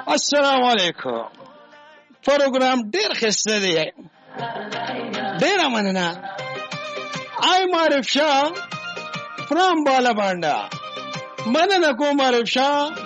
السلام علیکم. پروګرام ډیر ښه دی، ډیر مننه. I'm Arif Shah from Balabanda. مننه کوم عارف شاه.